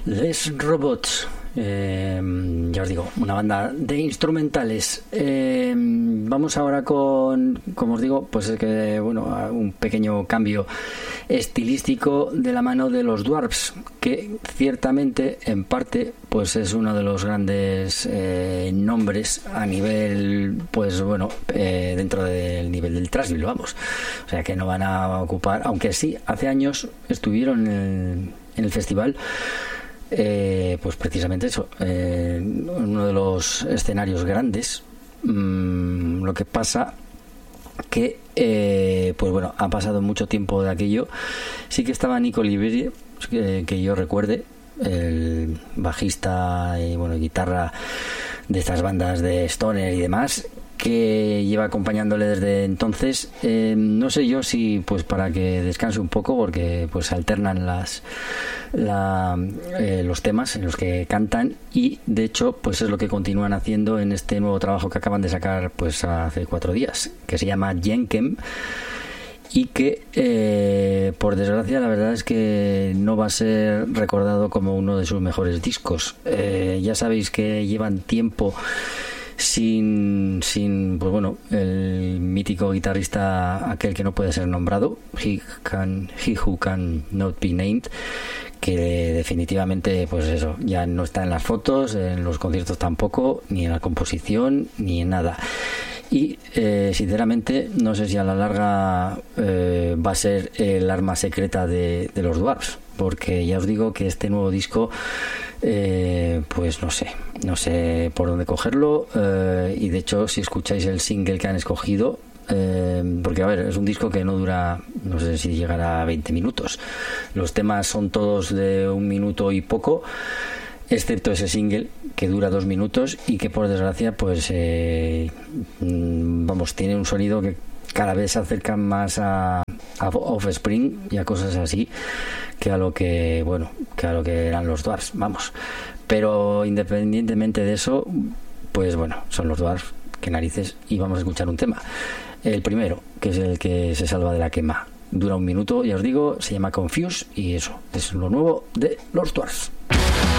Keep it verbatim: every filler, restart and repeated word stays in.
Les Robots, eh, ya os digo, una banda de instrumentales. Eh, vamos ahora con, como os digo, pues es que, bueno, un pequeño cambio estilístico de la mano de los Dwarfs, que ciertamente, en parte, pues es uno de los grandes eh, nombres a nivel, pues bueno, eh, dentro del nivel del Thrashville, vamos. O sea que no van a ocupar, aunque sí, hace años estuvieron en el, en el festival. Eh, pues precisamente eso, eh, uno de los escenarios grandes. Mm, lo que pasa que eh, pues bueno, ha pasado mucho tiempo de aquello. Sí que estaba Nico Liberi, que, que yo recuerde, el bajista y bueno, guitarra de estas bandas de stoner y demás, que lleva acompañándole desde entonces. Eh, no sé yo si pues para que descanse un poco, porque pues alternan las la, eh, los temas en los que cantan, y de hecho pues es lo que continúan haciendo en este nuevo trabajo que acaban de sacar pues hace cuatro días, que se llama Jenkem, y que eh, por desgracia la verdad es que no va a ser recordado como uno de sus mejores discos. Eh, ya sabéis que llevan tiempo sin, sin pues bueno, el mítico guitarrista, aquel que no puede ser nombrado, he, can, he who can not be named, que definitivamente pues eso, ya no está en las fotos, en los conciertos tampoco, ni en la composición, ni en nada. Y eh, sinceramente no sé si a la larga eh, va a ser el arma secreta de, de los Dwarfs, porque ya os digo que este nuevo disco eh, pues no sé, no sé por dónde cogerlo, eh, y de hecho si escucháis el single que han escogido, eh, porque a ver, es un disco que no dura, no sé si llegará a veinte minutos, los temas son todos de un minuto y poco, excepto ese single que dura dos minutos y que por desgracia pues eh, vamos, tiene un sonido que cada vez se acerca más a, a Offspring y a cosas así que a lo que bueno que a lo que eran los Dwarfs, vamos. Pero independientemente de eso, pues bueno, son los Dwarfs, que narices, y vamos a escuchar un tema, el primero, que es el que se salva de la quema, dura un minuto, ya os digo, se llama Confuse, y eso es lo nuevo de los Dwarfs.